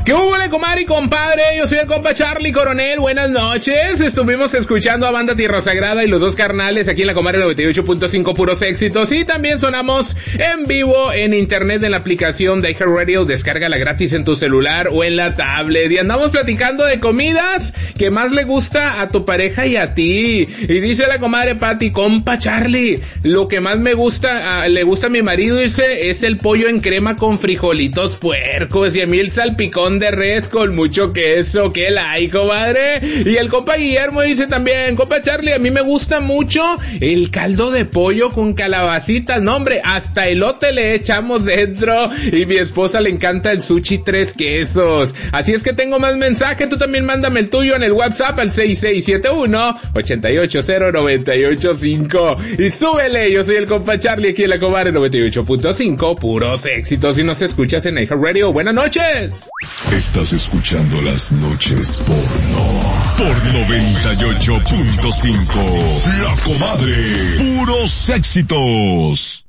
¿Qué hubo, comadre y compadre? Yo soy el compa Charlie Coronel, buenas noches. Estuvimos escuchando a Banda Tierra Sagrada y los dos carnales aquí en la comadre 98.5 puros éxitos. Y también sonamos en vivo en internet en la aplicación de iHeartRadio. Descárgala gratis en tu celular o en la tablet. Y andamos platicando de comidas que más le gusta a tu pareja y a ti. Y dice la comadre Pati, compa Charlie, lo que más me gusta, le gusta a mi marido, dice, es el pollo en crema con frijolitos puercos y a mí el salpicón de res con mucho queso. ¿Qué like, comadre? Y el compa Guillermo dice también, compa Charlie, a mí me gusta mucho el caldo de pollo con calabacitas. No, hombre, hasta elote le echamos dentro. Y mi esposa le encanta el sushi 3 quesos. Así es que tengo más mensaje. Tú también mándame el tuyo en el WhatsApp al 6671-880-985. Y súbele. Yo soy el compa Charlie aquí en la comadre 98.5 puros éxitos. Y nos escuchas en iHeartRadio. Buenas noches. Estás escuchando Las Noches Porno por 98.5. La comadre, puros éxitos.